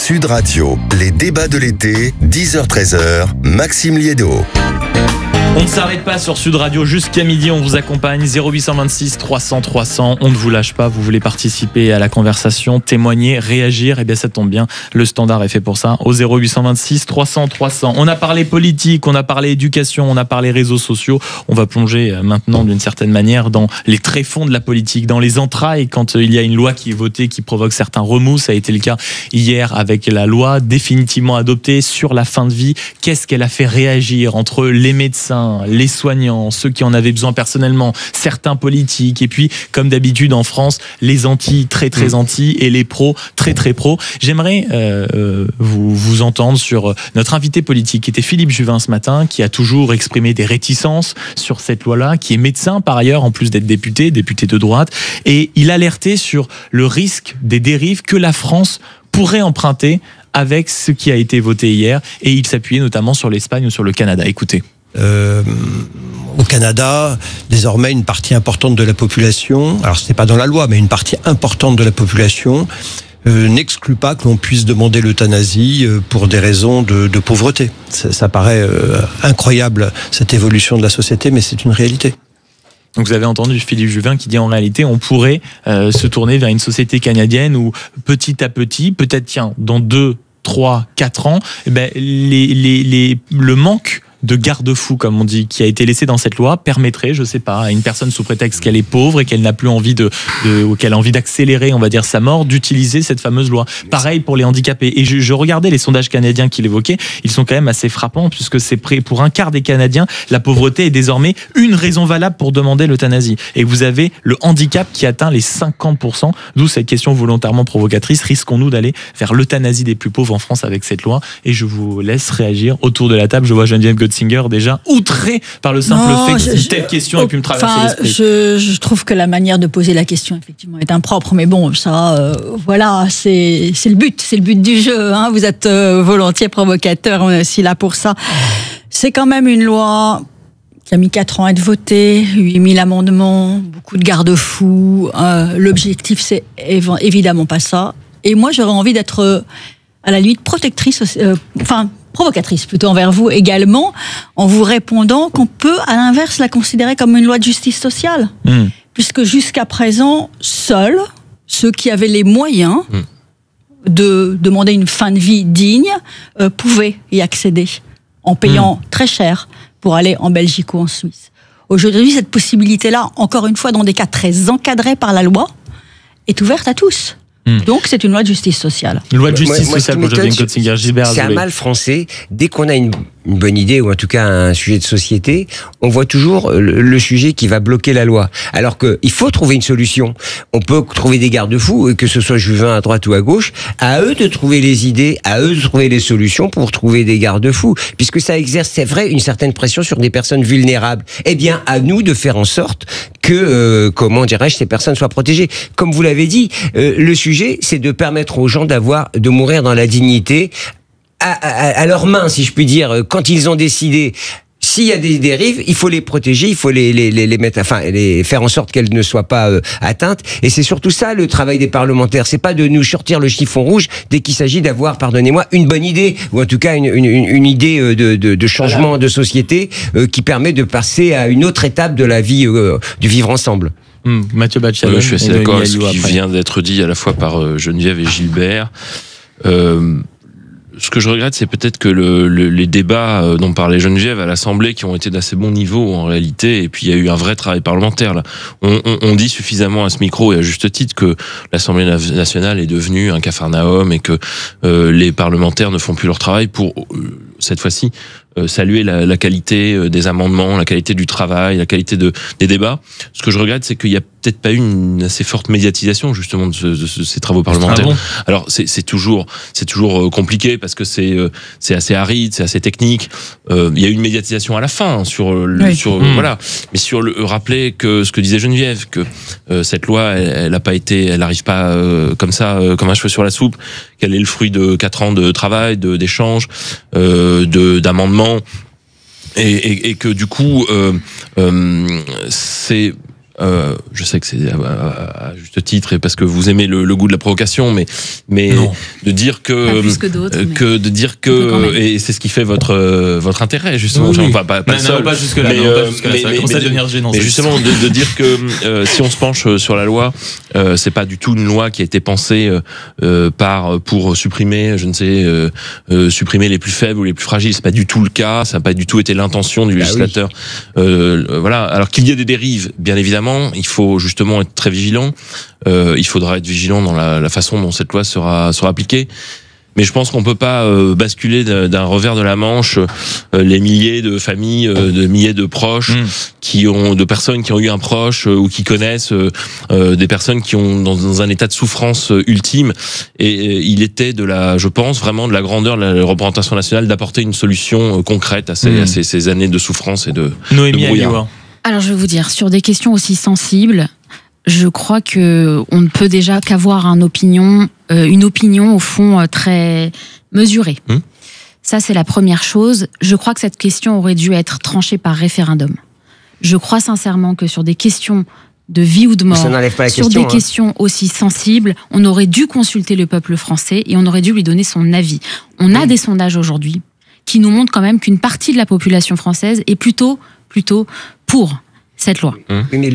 Sud Radio, les débats de l'été, 10h-13h, Maxime Liédot. On ne s'arrête pas sur Sud Radio jusqu'à midi, on vous accompagne 0826 300 300, on ne vous lâche pas, vous voulez participer à la conversation, témoigner, réagir, et bien ça tombe bien, le standard est fait pour ça, au 0826 300 300. On a parlé politique, on a parlé éducation, on a parlé réseaux sociaux, on va plonger maintenant d'une certaine manière dans les tréfonds de la politique, dans les entrailles, quand il y a une loi qui est votée, qui provoque certains remous, ça a été le cas hier avec la loi définitivement adoptée sur la fin de vie. Qu'est-ce qu'elle a fait réagir entre les médecins, les soignants, ceux qui en avaient besoin personnellement, certains politiques, et puis comme d'habitude en France, les anti, très très anti, et les pros, très très pros. J'aimerais vous entendre sur notre invité politique qui était Philippe Juvin ce matin, qui a toujours exprimé des réticences sur cette loi-là, qui est médecin par ailleurs, en plus d'être député de droite, et il alertait sur le risque des dérives que la France pourrait emprunter avec ce qui a été voté hier, et il s'appuyait notamment sur l'Espagne ou sur le Canada. Écoutez. Au Canada, désormais, une partie importante de la population, alors ce n'est pas dans la loi, mais une partie importante de la population n'exclut pas que l'on puisse demander l'euthanasie pour des raisons de pauvreté. Ça paraît incroyable, cette évolution de la société, mais c'est une réalité. Donc vous avez entendu Philippe Juvin qui dit en réalité on pourrait se tourner vers une société canadienne où petit à petit, peut-être dans 2, 3, 4 ans, le manque de garde-fou, comme on dit, qui a été laissé dans cette loi, permettrait, je sais pas, à une personne sous prétexte qu'elle est pauvre et qu'elle n'a plus envie ou qu'elle a envie d'accélérer, on va dire, sa mort, d'utiliser cette fameuse loi. Pareil pour les handicapés. Et je regardais les sondages canadiens qu'il évoquait, ils sont quand même assez frappants, puisque c'est près, pour un quart des Canadiens, la pauvreté est désormais une raison valable pour demander l'euthanasie. Et vous avez le handicap qui atteint les 50%, d'où cette question volontairement provocatrice, risquons-nous d'aller vers l'euthanasie des plus pauvres en France avec cette loi? Et je vous laisse réagir autour de la table. Je vois Geneviève Singer déjà outré par le simple fait que une telle question ait pu me traverser l'esprit. Je trouve que la manière de poser la question effectivement est impropre, mais bon, ça, voilà, c'est le but du jeu. Hein. Vous êtes volontiers provocateur, on est aussi là pour ça. C'est quand même une loi qui a mis 4 ans à être votée, 8000 amendements, beaucoup de garde-fous. L'objectif, c'est évidemment pas ça. Et moi, j'aurais envie d'être à la limite protectrice, provocatrice plutôt envers vous également, en vous répondant qu'on peut à l'inverse la considérer comme une loi de justice sociale. Puisque jusqu'à présent, seuls ceux qui avaient les moyens de demander une fin de vie digne pouvaient y accéder en payant très cher pour aller en Belgique ou en Suisse. Aujourd'hui, cette possibilité-là, encore une fois dans des cas très encadrés par la loi, est ouverte à tous. Donc c'est une loi de justice sociale. Une loi de justice sociale pour Geneviève Coetzinger. C'est un mal français. Dès qu'on a une bonne idée ou en tout cas un sujet de société, on voit toujours le sujet qui va bloquer la loi. Alors que il faut trouver une solution. On peut trouver des garde-fous, que ce soit Juvin à droite ou à gauche. À eux de trouver les idées, à eux de trouver les solutions pour trouver des garde-fous, puisque ça exerce, c'est vrai, une certaine pression sur des personnes vulnérables. Eh bien, à nous de faire en sorte que, ces personnes soient protégées. Comme vous l'avez dit, le sujet, c'est de permettre aux gens de mourir dans la dignité, à leurs mains, si je puis dire, quand ils ont décidé. S'il y a des dérives, il faut les protéger, il faut les mettre, les faire en sorte qu'elles ne soient pas atteintes. Et c'est surtout ça le travail des parlementaires. C'est pas de nous sortir le chiffon rouge dès qu'il s'agit d'avoir, pardonnez-moi, une bonne idée ou en tout cas une idée de changement de société qui permet de passer à une autre étape de la vie, du vivre ensemble. Mathieu Batchalon. Je suis assez d'accord avec ce qui vient d'être dit à la fois par Geneviève et Gilbert. Ce que je regrette, c'est peut-être que les débats dont parlait Geneviève à l'Assemblée, qui ont été d'assez bon niveau en réalité, et puis il y a eu un vrai travail parlementaire là. On dit suffisamment à ce micro et à juste titre que l'Assemblée nationale est devenue un capharnaüm et que les parlementaires ne font plus leur travail pour cette fois-ci saluer la qualité des amendements, la qualité du travail, la qualité des débats. Ce que je regrette, c'est qu'il n'y a peut-être pas eu une assez forte médiatisation justement de ces travaux parlementaires. Ah bon. Alors c'est toujours compliqué parce que c'est assez aride, c'est assez technique. Il y a eu une médiatisation à la fin voilà. Mais sur rappeler que ce que disait Geneviève, que cette loi elle n'arrive pas comme ça, comme un cheveu sur la soupe, qu'elle est le fruit de 4 ans de travail, d'échanges, d'amendements, et que du coup c'est je sais que c'est à juste titre et parce que vous aimez le goût de la provocation, mais de dire que pas plus que d'autres, de dire que et c'est ce qui fait votre intérêt justement. Oui. Enfin, pas le seul, pas jusque là, ça commence à devenir gênant. mais justement de dire que si on se penche sur la loi, c'est pas du tout une loi qui a été pensée pour supprimer, supprimer les plus faibles ou les plus fragiles. C'est pas du tout le cas. Ça n'a pas du tout été l'intention du législateur. Voilà. Alors qu'il y ait des dérives, bien évidemment. Il faut justement être très vigilant. Il faudra être vigilant dans la façon dont cette loi sera appliquée. Mais je pense qu'on peut pas basculer d'un revers de la Manche les milliers de familles, de milliers de proches de personnes qui ont eu un proche ou qui connaissent des personnes qui ont dans un état de souffrance ultime. Et il était je pense vraiment de la grandeur de la représentation nationale d'apporter une solution concrète à ces années de souffrance et de Noémie brouillard. Aliwa. Alors je vais vous dire, sur des questions aussi sensibles, je crois que on ne peut déjà qu'avoir une opinion au fond très mesurée. Ça c'est la première chose. Je crois que cette question aurait dû être tranchée par référendum. Je crois sincèrement que sur des questions de vie ou de mort, sur des questions aussi sensibles, on aurait dû consulter le peuple français et on aurait dû lui donner son avis. On a des sondages aujourd'hui qui nous montrent quand même qu'une partie de la population française est plutôt pour cette loi.